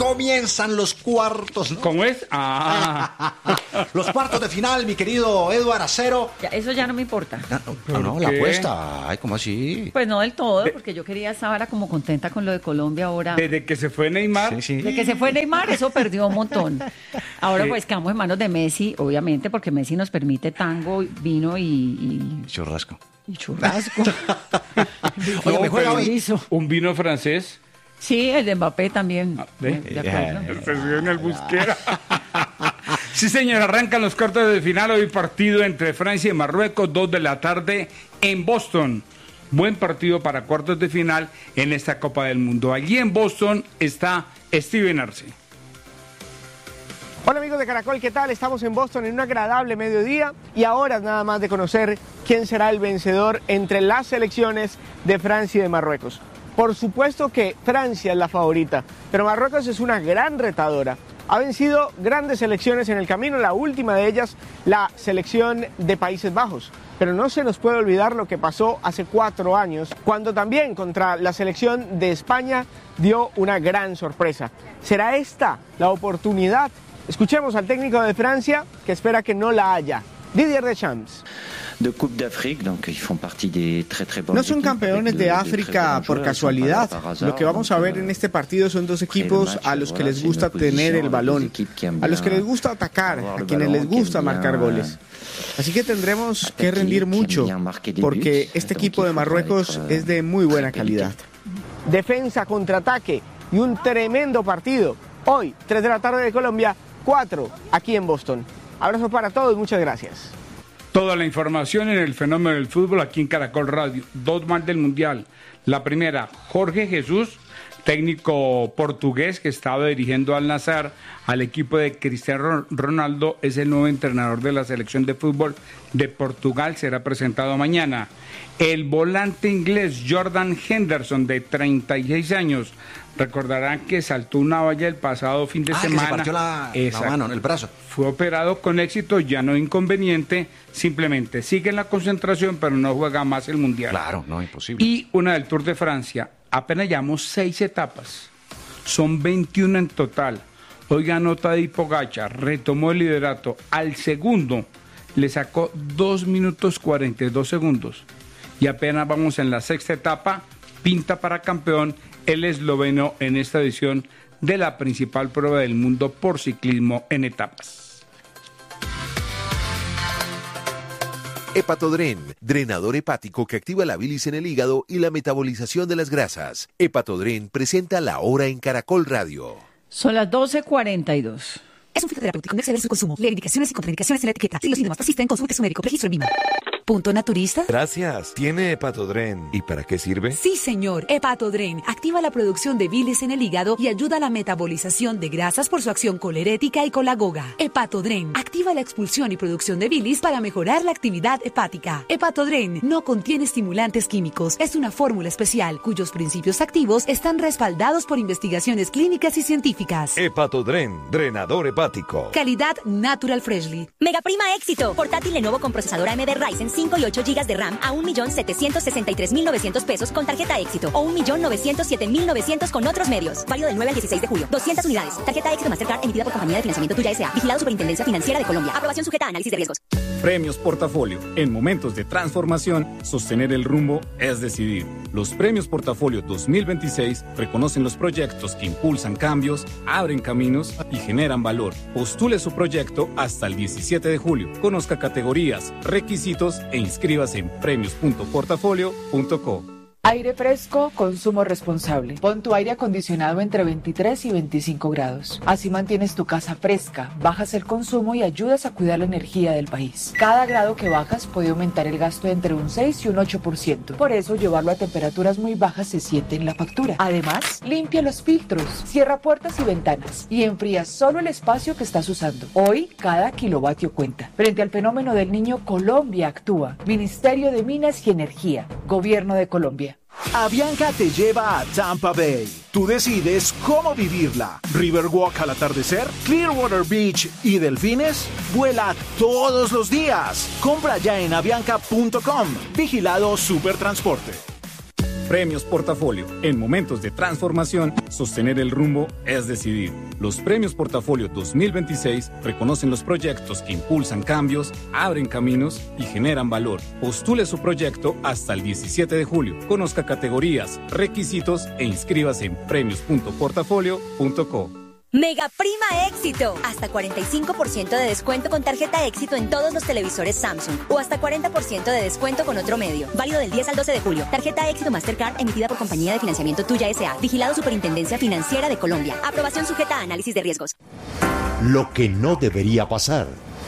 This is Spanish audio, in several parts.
comienzan los cuartos, ¿no? ¿Cómo es? Los cuartos de final, mi querido Eduard Acero. Ya, eso ya no me importa. No, la apuesta. Ay, ¿cómo así? Pues no del todo, porque yo quería estar ahora como contenta con lo de Colombia ahora. Desde que se fue Neymar. Sí. De que se fue Neymar, eso perdió un montón. Ahora pues quedamos en manos de Messi, obviamente, porque Messi nos permite tango, vino y Churrasco. churrasco. Oye, me juega hoy. Hizo. Un vino francés. Sí, el de Mbappé también. ¿Ve? De acuerdo. Se subió en el busquera. Sí, señor, arrancan los cuartos de final. Hoy partido entre Francia y Marruecos, 2 de la tarde en Boston. Buen partido para cuartos de final en esta Copa del Mundo. Allí en Boston está Steven Arce. Hola amigos de Caracol, ¿qué tal? Estamos en Boston en un agradable mediodía y ahora nada más de conocer quién será el vencedor entre las selecciones de Francia y de Marruecos. Por supuesto que Francia es la favorita, pero Marruecos es una gran retadora. Ha vencido grandes selecciones en el camino, la última de ellas, la selección de Países Bajos. Pero no se nos puede olvidar lo que pasó hace 4 años, cuando también contra la selección de España dio una gran sorpresa. ¿Será esta la oportunidad? Escuchemos al técnico de Francia, que espera que no la haya, Didier Deschamps. No son campeones de África por casualidad. Lo que vamos a ver en este partido son dos equipos a los que les gusta tener el balón, a los que les gusta atacar, a quienes les gusta marcar goles. Así que tendremos que rendir mucho, porque este equipo de Marruecos es de muy buena calidad. Defensa, contraataque y un tremendo partido. Hoy, 3 de la tarde de Colombia, 4 aquí en Boston. Abrazo para todos, muchas gracias. Toda la información en el fenómeno del fútbol aquí en Caracol Radio. 2 más del Mundial. La primera, Jorge Jesús, técnico portugués que estaba dirigiendo al Nazar, al equipo de Cristiano Ronaldo, es el nuevo entrenador de la selección de fútbol de Portugal, será presentado mañana. El volante inglés Jordan Henderson, de 36 años, recordarán que saltó una valla el pasado fin de semana. Que se partió la mano, el brazo. Fue operado con éxito, ya no inconveniente, simplemente sigue en la concentración, pero no juega más el Mundial. Claro, no, imposible. Y una del Tour de Francia, apenas llevamos 6 etapas, son 21 en total. Hoy ganó Tadej Pogačar, retomó el liderato, al segundo le sacó 2 minutos 42 segundos. Y apenas vamos en la 6ª etapa, pinta para campeón el esloveno en esta edición de la principal prueba del mundo por ciclismo en etapas. Hepatodren, drenador hepático que activa la bilis en el hígado y la metabolización de las grasas. Hepatodren presenta La Hora en Caracol Radio. Son las 12:42. Es un fitoterapéutico, no exceder su consumo. Lee indicaciones y contraindicaciones en la etiqueta. Si los síntomas persisten, consulte a su médico. Registro en VIMA. ¿Punto naturista? Gracias. ¿Tiene Hepatodren? ¿Y para qué sirve? Sí, señor. Hepatodren activa la producción de bilis en el hígado y ayuda a la metabolización de grasas por su acción colerética y colagoga. Hepatodren activa la expulsión y producción de bilis para mejorar la actividad hepática. Hepatodren no contiene estimulantes químicos. Es una fórmula especial cuyos principios activos están respaldados por investigaciones clínicas y científicas. Hepatodren, drenador hepático. Calidad Natural Freshly. Mega prima éxito. Portátil Lenovo con procesador AMD Ryzen 5 y 8 GB de RAM a 1.763.900 pesos con tarjeta éxito o 1.907.900 con otros medios. Válido del 9 al 16 de julio. 200 unidades. Tarjeta éxito Mastercard emitida por Compañía de Financiamiento Tuya S.A. Vigilado Superintendencia Financiera de Colombia. Aprobación sujeta a análisis de riesgos. Premios Portafolio. En momentos de transformación, sostener el rumbo es decidir. Los Premios Portafolio 2026 reconocen los proyectos que impulsan cambios, abren caminos y generan valor. Postule su proyecto hasta el 17 de julio. Conozca categorías, requisitos e inscríbase en premios.portafolio.co. Aire fresco, consumo responsable. Pon tu aire acondicionado entre 23 y 25 grados. Así mantienes tu casa fresca, bajas el consumo y ayudas a cuidar la energía del país. Cada grado que bajas puede aumentar el gasto entre un 6 y un 8%. Por eso, llevarlo a temperaturas muy bajas se siente en la factura. Además, limpia los filtros, cierra puertas y ventanas y enfría solo el espacio que estás usando. Hoy, cada kilovatio cuenta. Frente al fenómeno del Niño, Colombia actúa. Ministerio de Minas y Energía. Gobierno de Colombia. Avianca te lleva a Tampa Bay. Tú decides cómo vivirla. Riverwalk al atardecer, Clearwater Beach y delfines. Vuela todos los días. Compra ya en avianca.com. Vigilado Supertransporte. Premios Portafolio. En momentos de transformación, sostener el rumbo es decidir. Los Premios Portafolio 2026 reconocen los proyectos que impulsan cambios, abren caminos y generan valor. Postule su proyecto hasta el 17 de julio. Conozca categorías, requisitos e inscríbase en premios.portafolio.co. Mega Prima Éxito. Hasta 45% de descuento con tarjeta Éxito en todos los televisores Samsung. O hasta 40% de descuento con otro medio. Válido del 10 al 12 de julio. Tarjeta Éxito Mastercard emitida por Compañía de Financiamiento Tuya S.A. Vigilado Superintendencia Financiera de Colombia. Aprobación sujeta a análisis de riesgos. Lo que no debería pasar.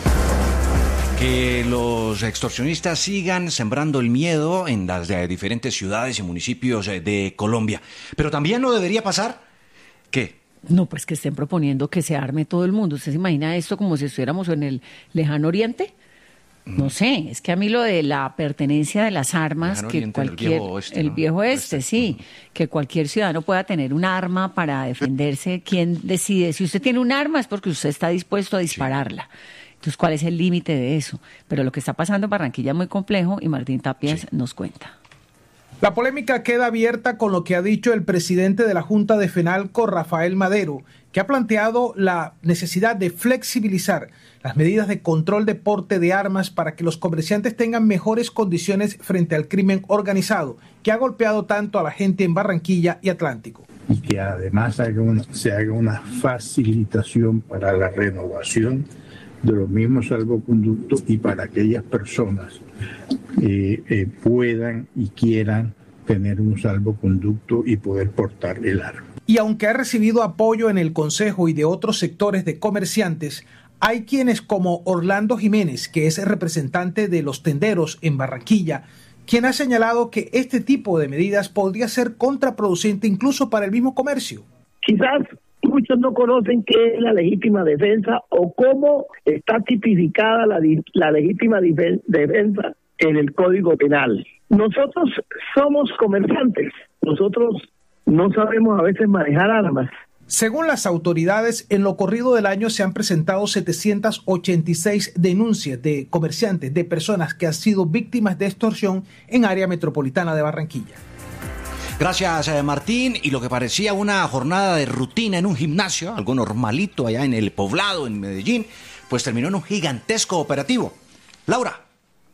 Que los extorsionistas sigan sembrando el miedo en las diferentes ciudades y municipios de Colombia. Pero también no debería pasar... ¿Qué? No, pues que estén proponiendo que se arme todo el mundo. ¿Usted se imagina esto como si estuviéramos en el lejano oriente? No sé, es que a mí lo de la pertenencia de las armas, que oriente, cualquier... El viejo oeste, sí. Que cualquier ciudadano pueda tener un arma para defenderse. ¿Quién decide? Si usted tiene un arma es porque usted está dispuesto a dispararla. Entonces, ¿cuál es el límite de eso? Pero lo que está pasando en Barranquilla es muy complejo y Martín Tapias nos cuenta. La polémica queda abierta con lo que ha dicho el presidente de la Junta de FENALCO, Rafael Madero, que ha planteado la necesidad de flexibilizar las medidas de control de porte de armas para que los comerciantes tengan mejores condiciones frente al crimen organizado, que ha golpeado tanto a la gente en Barranquilla y Atlántico. Y que además se haga una facilitación para la renovación de los mismos salvoconductos y para aquellas personas puedan y quieran tener un salvoconducto y poder portar el arma. Y aunque ha recibido apoyo en el Consejo y de otros sectores de comerciantes, hay quienes como Orlando Jiménez, que es el representante de los tenderos en Barranquilla, quien ha señalado que este tipo de medidas podría ser contraproducente incluso para el mismo comercio. Quizás muchos no conocen qué es la legítima defensa o cómo está tipificada la legítima defensa en el Código Penal. Nosotros somos comerciantes, nosotros no sabemos a veces manejar armas. Según las autoridades, en lo corrido del año se han presentado 786 denuncias de comerciantes, de personas que han sido víctimas de extorsión en área metropolitana de Barranquilla. Gracias, Martín. Y lo que parecía una jornada de rutina en un gimnasio, algo normalito allá en el Poblado, en Medellín, pues terminó en un gigantesco operativo. Laura.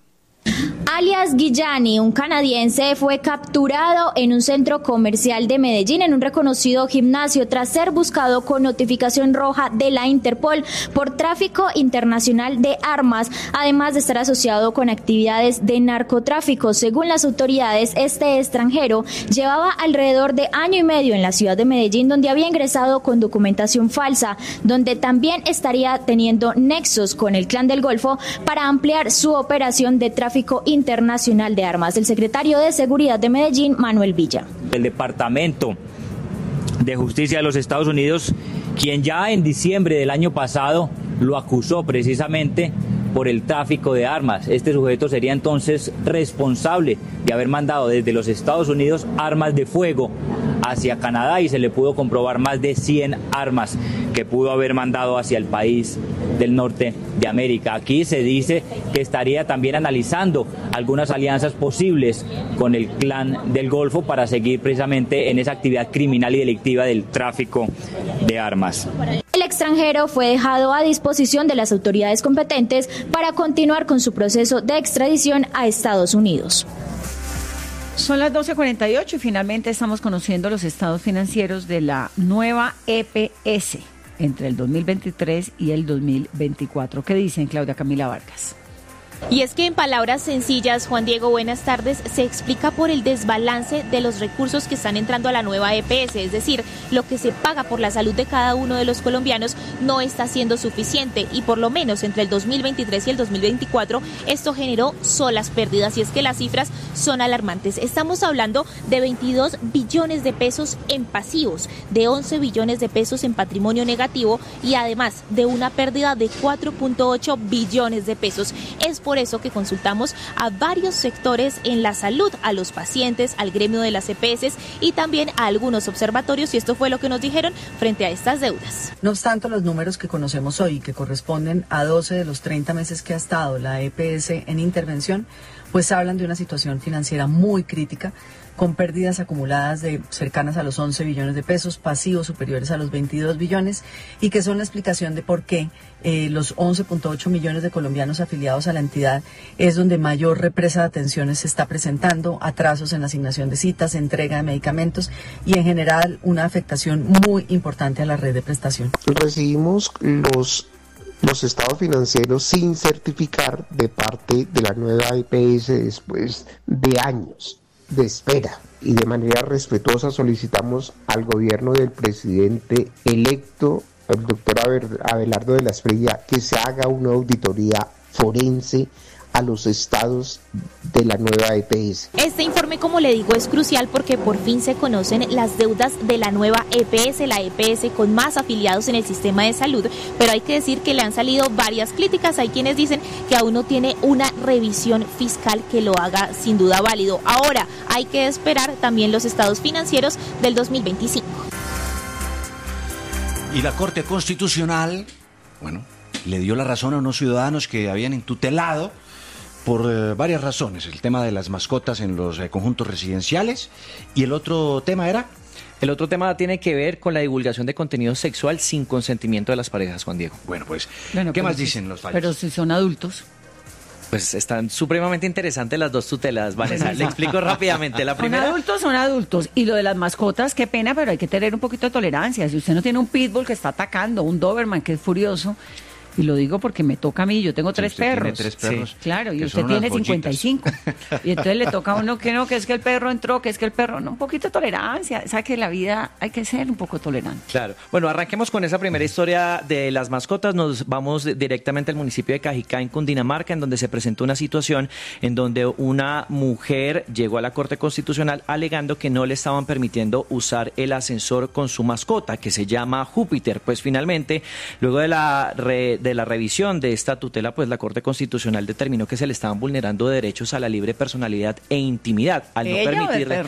Alias Guillani, un canadiense, fue capturado en un centro comercial de Medellín, en un reconocido gimnasio, tras ser buscado con notificación roja de la Interpol por tráfico internacional de armas, además de estar asociado con actividades de narcotráfico. Según las autoridades, este extranjero llevaba alrededor de año y medio en la ciudad de Medellín, donde había ingresado con documentación falsa, donde también estaría teniendo nexos con el Clan del Golfo para ampliar su operación de tráfico internacional de armas. El secretario de Seguridad de Medellín, Manuel Villa. El Departamento de Justicia de los Estados Unidos, quien ya en diciembre del año pasado lo acusó precisamente por el tráfico de armas. Este sujeto sería entonces responsable de haber mandado desde los Estados Unidos armas de fuego hacia Canadá, y se le pudo comprobar más de 100 armas que pudo haber mandado hacia el país del norte de América. Aquí se dice que estaría también analizando algunas alianzas posibles con el Clan del Golfo para seguir precisamente en esa actividad criminal y delictiva del tráfico de armas. El extranjero fue dejado a disposición de las autoridades competentes para continuar con su proceso de extradición a Estados Unidos. Son las 12:48 y finalmente estamos conociendo los estados financieros de la nueva EPS entre el 2023 y el 2024. ¿Qué dicen, Claudia Camila Vargas? Y es que en palabras sencillas, Juan Diego, buenas tardes, se explica por el desbalance de los recursos que están entrando a la nueva EPS, es decir, lo que se paga por la salud de cada uno de los colombianos no está siendo suficiente, y por lo menos entre el 2023 y el 2024 esto generó solas pérdidas, y es que las cifras son alarmantes. Estamos hablando de 22 billones de pesos en pasivos, de 11 billones de pesos en patrimonio negativo y además de una pérdida de 4.8 billones de pesos. Es por eso que consultamos a varios sectores en la salud, a los pacientes, al gremio de las EPS y también a algunos observatorios, y esto fue lo que nos dijeron frente a estas deudas. No obstante, los números que conocemos hoy, que corresponden a 12 de los 30 meses que ha estado la EPS en intervención, pues hablan de una situación financiera muy crítica, con pérdidas acumuladas de cercanas a los 11 billones de pesos, pasivos superiores a los 22 billones, y que son la explicación de por qué los 11.8 millones de colombianos afiliados a la entidad es donde mayor represa de atenciones se está presentando, atrasos en la asignación de citas, entrega de medicamentos y en general una afectación muy importante a la red de prestación. Recibimos los estados financieros sin certificar de parte de la nueva EPS después de años de espera, y de manera respetuosa solicitamos al gobierno del presidente electo, el doctor Abelardo de la Espriella, que se haga una auditoría forense a los estados de la nueva EPS. Este informe, como le digo, es crucial porque por fin se conocen las deudas de la nueva EPS, la EPS con más afiliados en el sistema de salud, pero hay que decir que le han salido varias críticas. Hay quienes dicen que aún no tiene una revisión fiscal que lo haga sin duda válido. Ahora hay que esperar también los estados financieros del 2025. Y la Corte Constitucional, bueno, le dio la razón a unos ciudadanos que habían entutelado por varias razones. El tema de las mascotas en los conjuntos residenciales. Y el otro tema era... El otro tema tiene que ver con la divulgación de contenido sexual sin consentimiento de las parejas, Juan Diego. Bueno, pues, ¿qué más dicen los fallos? Pero si son adultos. Pues están supremamente interesantes las dos tutelas, Vanessa. Le explico rápidamente. La primera... Son adultos. Y lo de las mascotas, qué pena, pero hay que tener un poquito de tolerancia. Si usted no tiene un pitbull que está atacando, un doberman que es furioso... Y lo digo porque me toca a mí, yo tengo 3 perros. Tiene 3 perros. Sí, claro, y usted tiene 55. Y entonces le toca a uno que no, que es que el perro entró, que es que el perro... No, un poquito de tolerancia. O sea, que en la vida hay que ser un poco tolerante. Claro. Bueno, arranquemos con esa primera historia de las mascotas. Nos vamos directamente al municipio de Cajicá, en Cundinamarca, en donde se presentó una situación en donde una mujer llegó a la Corte Constitucional alegando que no le estaban permitiendo usar el ascensor con su mascota, que se llama Júpiter. Pues finalmente, luego de la revisión de esta tutela, pues la Corte Constitucional determinó que se le estaban vulnerando derechos a la libre personalidad e intimidad al no permitirle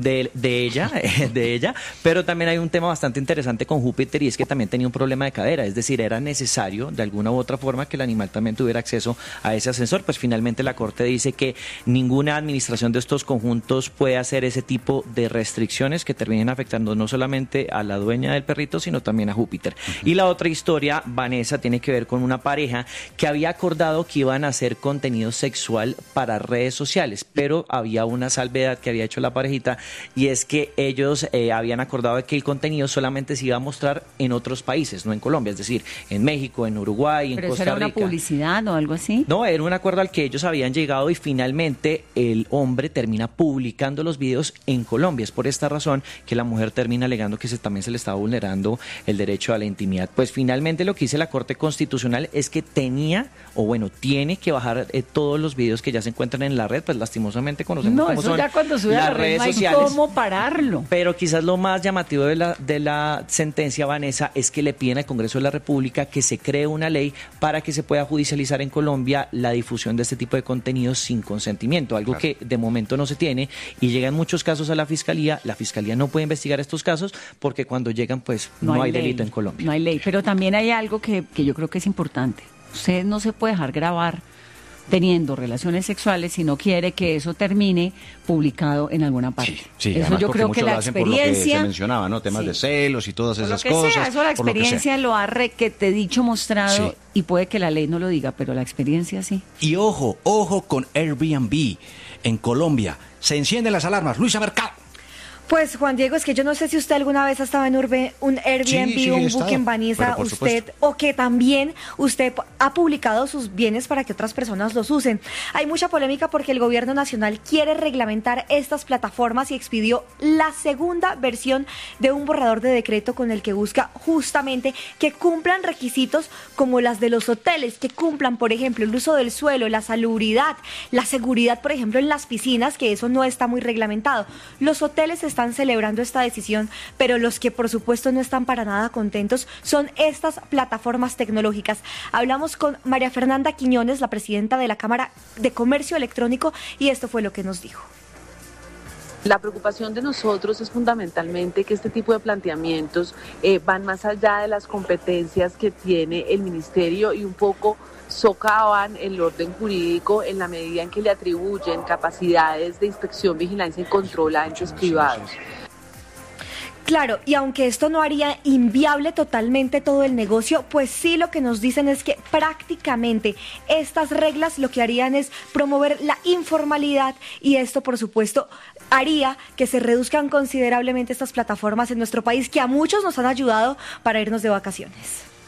de ella, pero también hay un tema bastante interesante con Júpiter, y es que también tenía un problema de cadera, es decir, era necesario de alguna u otra forma que el animal también tuviera acceso a ese ascensor. Pues finalmente la Corte dice que ninguna administración de estos conjuntos puede hacer ese tipo de restricciones que terminen afectando no solamente a la dueña del perrito, sino también a Júpiter. Y la otra historia, Vanessa, tiene que ver con una pareja que había acordado que iban a hacer contenido sexual para redes sociales, pero había una salvedad que había hecho la parejita, y es que ellos habían acordado de que el contenido solamente se iba a mostrar en otros países, no en Colombia, es decir, en México, en Uruguay, en Costa Rica. ¿Pero eso era una publicidad o algo así? No, era un acuerdo al que ellos habían llegado, y finalmente el hombre termina publicando los videos en Colombia. Es por esta razón que la mujer termina alegando que también se le estaba vulnerando el derecho a la intimidad. Pues finalmente lo que dice la Corte Constitucional es que tiene que bajar todos los videos que ya se encuentran en la red. Pues lastimosamente conocemos cómo son ya cuando sube las redes sociales. ¿Cómo pararlo? Pero quizás lo más llamativo de la sentencia, Vanessa, es que le piden al Congreso de la República que se cree una ley para que se pueda judicializar en Colombia la difusión de este tipo de contenidos sin consentimiento, algo que de momento no se tiene, y llegan muchos casos a la Fiscalía. La Fiscalía no puede investigar estos casos porque cuando llegan pues no hay delito en Colombia. No hay ley, pero también hay algo que yo creo que es importante. Usted no se puede dejar grabar teniendo relaciones sexuales si no quiere que eso termine publicado en alguna parte. Sí, eso yo creo que la experiencia, por lo que se mencionaba, ¿no? Temas de celos y todas esas cosas. Eso la experiencia lo ha requete mostrado, y puede que la ley no lo diga, pero la experiencia sí. Y ojo con Airbnb en Colombia. Se encienden las alarmas. Luisa Mercado. Pues Juan Diego, es que yo no sé si usted alguna vez ha estado en un Airbnb o un Booking, Vanessa, usted, o que también usted ha publicado sus bienes para que otras personas los usen. Hay mucha polémica porque el gobierno nacional quiere reglamentar estas plataformas y expidió la segunda versión de un borrador de decreto con el que busca justamente que cumplan requisitos como las de los hoteles, que cumplan, por ejemplo, el uso del suelo, la salubridad, la seguridad, por ejemplo, en las piscinas, que eso no está muy reglamentado. Los hoteles están celebrando esta decisión, pero los que por supuesto no están para nada contentos son estas plataformas tecnológicas. Hablamos con María Fernanda Quiñones, la presidenta de la Cámara de Comercio Electrónico, y esto fue lo que nos dijo. La preocupación de nosotros es fundamentalmente que este tipo de planteamientos van más allá de las competencias que tiene el ministerio y un poco socavan el orden jurídico en la medida en que le atribuyen capacidades de inspección, vigilancia y control a entes privados. Claro, y aunque esto no haría inviable totalmente todo el negocio, pues sí lo que nos dicen es que prácticamente estas reglas lo que harían es promover la informalidad y esto, por supuesto, haría que se reduzcan considerablemente estas plataformas en nuestro país que a muchos nos han ayudado para irnos de vacaciones.